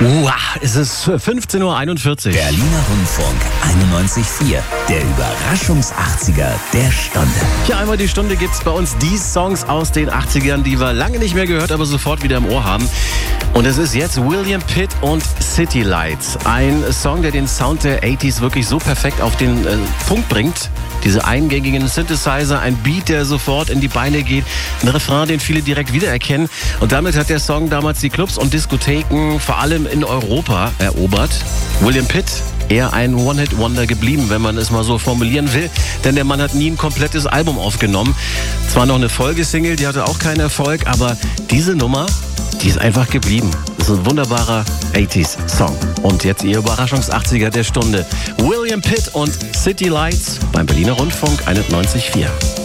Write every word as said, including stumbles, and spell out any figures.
Wow, es ist fünfzehn Uhr einundvierzig. Berliner Rundfunk einundneunzig Komma vier. Der Überraschungs-achtziger der Stunde. Ja, einmal die Stunde gibt's bei uns die Songs aus den achtzigern, die wir lange nicht mehr gehört, aber sofort wieder im Ohr haben. Und es ist jetzt William Pitt und City Lights. Ein Song, der den Sound der achtziger wirklich so perfekt auf den äh, Punkt bringt. Diese eingängigen Synthesizer, ein Beat, der sofort in die Beine geht, ein Refrain, den viele direkt wiedererkennen. Und damit hat der Song damals die Clubs und Diskotheken vor allem in Europa erobert. William Pitt, eher ein One-Hit-Wonder geblieben, wenn man es mal so formulieren will. Denn der Mann hat nie ein komplettes Album aufgenommen. Zwar noch eine Folgesingle, die hatte auch keinen Erfolg, aber diese Nummer, die ist einfach geblieben. Das ist ein wunderbarer achtziger-Song. Und jetzt Ihr Überraschungs-achtziger der Stunde. William Pitt und City Lights beim Berliner Rundfunk einundneunzig Komma vier.